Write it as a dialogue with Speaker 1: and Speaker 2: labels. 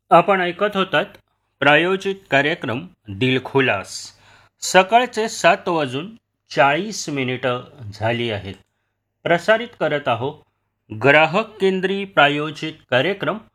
Speaker 1: आपण ऐकत होतात प्रायोजित कार्यक्रम दिलखुलास. सकाळचे 7:40 झाली आहेत. प्रसारित करत आहो ग्राहक केंद्री प्रायोजित कार्यक्रम